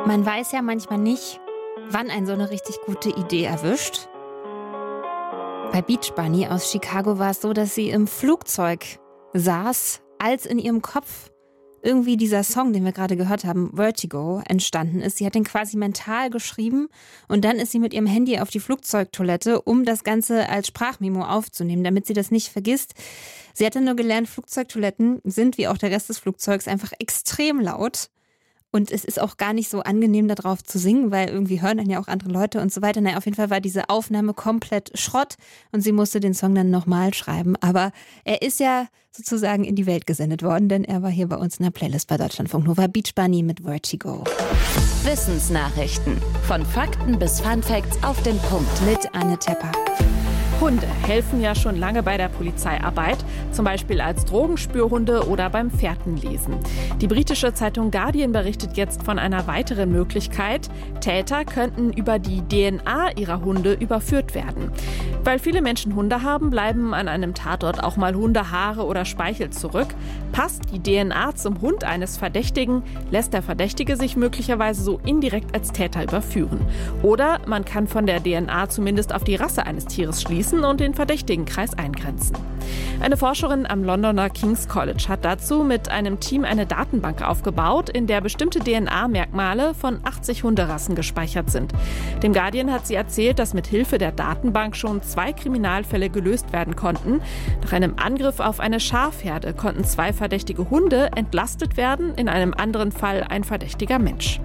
Man weiß ja manchmal nicht, wann einen so eine richtig gute Idee erwischt. Bei Beach Bunny aus Chicago war es so, dass sie im Flugzeug saß, als in ihrem Kopf irgendwie dieser Song, den wir gerade gehört haben, Vertigo, entstanden ist. Sie hat den quasi mental geschrieben und dann ist sie mit ihrem Handy auf die Flugzeugtoilette, um das Ganze als Sprachmemo aufzunehmen, damit sie das nicht vergisst. Sie hatte nur gelernt, Flugzeugtoiletten sind, wie auch der Rest des Flugzeugs, einfach extrem laut. Und es ist auch gar nicht so angenehm, darauf zu singen, weil irgendwie hören dann ja auch andere Leute und so weiter. Naja, auf jeden Fall war diese Aufnahme komplett Schrott und sie musste den Song dann nochmal schreiben. Aber er ist ja sozusagen in die Welt gesendet worden, denn er war hier bei uns in der Playlist bei Deutschlandfunk Nova. Beach Bunny mit Vertigo. Wissensnachrichten. Von Fakten bis Funfacts auf den Punkt. Mit Anne Tepper. Hunde helfen ja schon lange bei der Polizeiarbeit, zum Beispiel als Drogenspürhunde oder beim Fährtenlesen. Die britische Zeitung Guardian berichtet jetzt von einer weiteren Möglichkeit. Täter könnten über die DNA ihrer Hunde überführt werden. Weil viele Menschen Hunde haben, bleiben an einem Tatort auch mal Hundehaare oder Speichel zurück. Passt die DNA zum Hund eines Verdächtigen, lässt der Verdächtige sich möglicherweise so indirekt als Täter überführen. Oder man kann von der DNA zumindest auf die Rasse eines Tieres schließen und den Verdächtigenkreis eingrenzen. Eine Forscherin am Londoner King's College hat dazu mit einem Team eine Datenbank aufgebaut, in der bestimmte DNA-Merkmale von 80 Hunderassen gespeichert sind. Dem Guardian hat sie erzählt, dass mit Hilfe der Datenbank schon 2 Kriminalfälle gelöst werden konnten. Nach einem Angriff auf eine Schafherde konnten 2 verdächtige Hunde entlastet werden, in einem anderen Fall ein verdächtiger Mensch.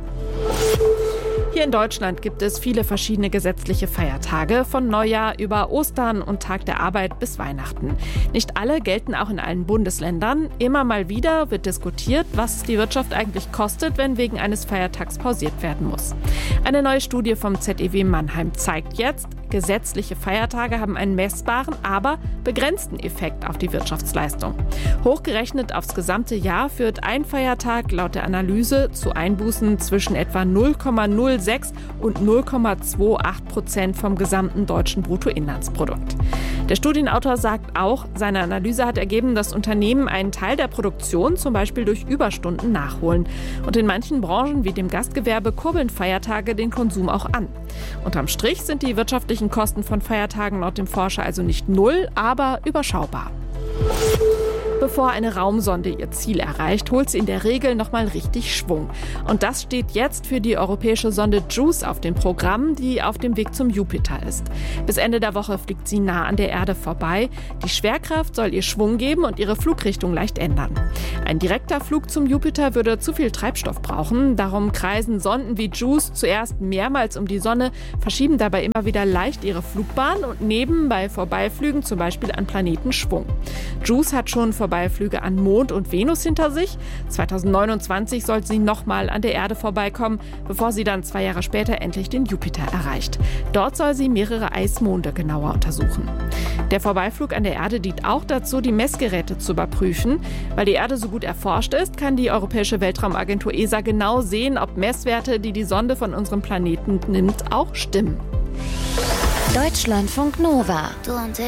Hier in Deutschland gibt es viele verschiedene gesetzliche Feiertage, von Neujahr über Ostern und Tag der Arbeit bis Weihnachten. Nicht alle gelten auch in allen Bundesländern. Immer mal wieder wird diskutiert, was es die Wirtschaft eigentlich kostet, wenn wegen eines Feiertags pausiert werden muss. Eine neue Studie vom ZEW Mannheim zeigt jetzt, gesetzliche Feiertage haben einen messbaren, aber begrenzten Effekt auf die Wirtschaftsleistung. Hochgerechnet aufs gesamte Jahr führt ein Feiertag laut der Analyse zu Einbußen zwischen etwa 0,06 und 0,28% vom gesamten deutschen Bruttoinlandsprodukt. Der Studienautor sagt auch, seine Analyse hat ergeben, dass Unternehmen einen Teil der Produktion zum Beispiel durch Überstunden nachholen. Und in manchen Branchen wie dem Gastgewerbe kurbeln Feiertage den Konsum auch an. Unterm Strich sind die wirtschaftlichen Kosten von Feiertagen laut dem Forscher also nicht null, aber überschaubar. Bevor eine Raumsonde ihr Ziel erreicht, holt sie in der Regel nochmal richtig Schwung. Und das steht jetzt für die europäische Sonde JUICE auf dem Programm, die auf dem Weg zum Jupiter ist. Bis Ende der Woche fliegt sie nah an der Erde vorbei. Die Schwerkraft soll ihr Schwung geben und ihre Flugrichtung leicht ändern. Ein direkter Flug zum Jupiter würde zu viel Treibstoff brauchen. Darum kreisen Sonden wie JUICE zuerst mehrmals um die Sonne, verschieben dabei immer wieder leicht ihre Flugbahn und nehmen bei Vorbeiflügen zum Beispiel an Planeten Schwung. JUICE hat schon Vorbeiflüge an Mond und Venus hinter sich. 2029 soll sie nochmal an der Erde vorbeikommen, bevor sie dann 2 Jahre später endlich den Jupiter erreicht. Dort soll sie mehrere Eismonde genauer untersuchen. Der Vorbeiflug an der Erde dient auch dazu, die Messgeräte zu überprüfen. Weil die Erde so gut erforscht ist, kann die Europäische Weltraumagentur ESA genau sehen, ob Messwerte, die die Sonde von unserem Planeten nimmt, auch stimmen. Deutschlandfunk Nova.